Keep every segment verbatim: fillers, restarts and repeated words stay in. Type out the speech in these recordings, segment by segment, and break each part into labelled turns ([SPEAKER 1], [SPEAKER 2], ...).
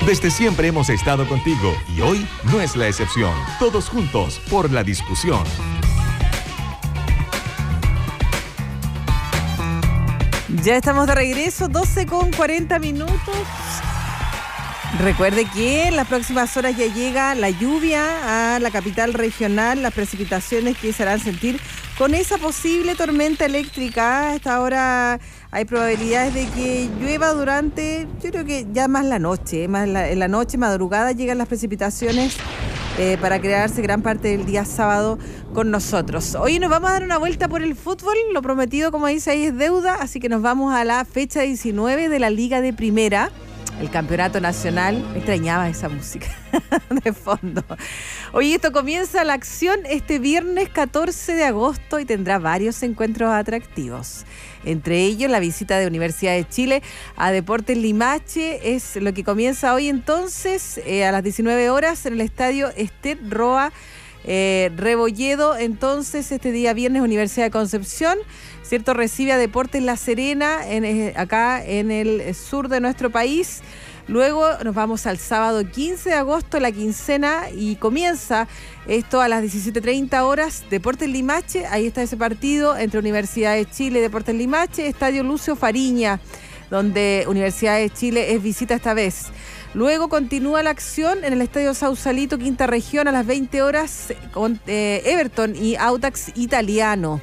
[SPEAKER 1] Desde siempre hemos estado contigo y hoy no es la excepción. Todos juntos por la discusión.
[SPEAKER 2] Ya estamos de regreso, doce con cuarenta minutos. Recuerde que en las próximas horas ya llega la lluvia a la capital regional, las precipitaciones que se harán sentir con esa posible tormenta eléctrica. A esta hora hay probabilidades de que llueva durante, yo creo que ya más la noche, más la, en la noche, madrugada llegan las precipitaciones eh, para crearse gran parte del día sábado con nosotros. Hoy nos vamos a dar una vuelta por el fútbol, lo prometido como dice ahí es deuda, así que nos vamos a la fecha diecinueve de la Liga de Primera. El campeonato nacional, me extrañaba esa música de fondo. Oye, esto comienza la acción este viernes catorce de agosto y tendrá varios encuentros atractivos. Entre ellos, la visita de Universidad de Chile a Deportes Limache es lo que comienza hoy entonces eh, a las diecinueve horas en el estadio Ester Roa eh, Rebolledo. Entonces, este día viernes, Universidad de Concepción, ¿cierto? Recibe a Deportes La Serena, en, eh, acá en el sur de nuestro país. Luego nos vamos al sábado quince de agosto, la quincena, y comienza esto a las diecisiete treinta horas, Deportes Limache. Ahí está ese partido entre Universidad de Chile y Deportes Limache, Estadio Lucio Fariña, donde Universidad de Chile es visita esta vez. Luego continúa la acción en el Estadio Sausalito, Quinta Región, a las veinte horas, con eh, Everton y Audax Italiano.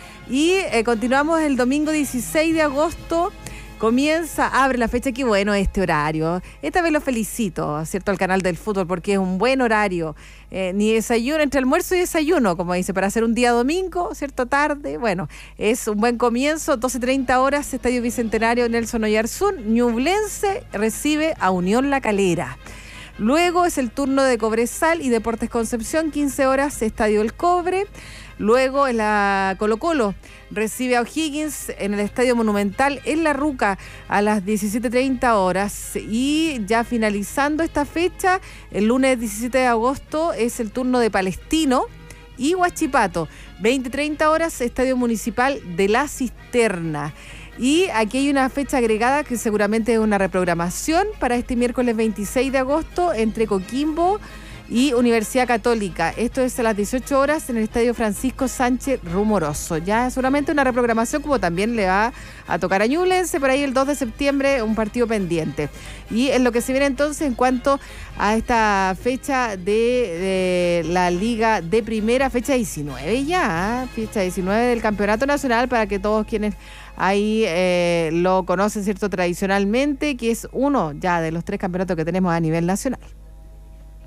[SPEAKER 2] Y eh, continuamos el domingo dieciséis de agosto, comienza, abre la fecha, qué bueno este horario. Esta vez lo felicito, ¿cierto?, al canal del fútbol, porque es un buen horario. Eh, ni desayuno, entre almuerzo y desayuno, como dice, para hacer un día domingo, ¿cierto?, tarde. Bueno, es un buen comienzo, doce treinta horas, Estadio Bicentenario Nelson Oyarzún. Ñublense recibe a Unión La Calera. Luego es el turno de Cobresal y Deportes Concepción, quince horas, Estadio El Cobre. Luego en la Colo Colo recibe a O'Higgins en el Estadio Monumental en La Ruca a las diecisiete treinta horas. Y ya finalizando esta fecha, el lunes diecisiete de agosto es el turno de Palestino y Huachipato, veinte treinta horas, Estadio Municipal de La Cisterna. Y aquí hay una fecha agregada que seguramente es una reprogramación para este miércoles veintiséis de agosto entre Coquimbo y Universidad Católica. Esto es a las dieciocho horas en el Estadio Francisco Sánchez Rumoroso. Ya seguramente una reprogramación, como también le va a tocar a Ñublense por ahí el dos de septiembre, un partido pendiente. Y en lo que se viene entonces en cuanto a esta fecha de, de la Liga de Primera, fecha diecinueve ya, ¿eh? fecha diecinueve del Campeonato Nacional, para que todos quienes ahí eh, lo conocen, ¿cierto?, tradicionalmente, que es uno ya de los tres campeonatos que tenemos a nivel nacional.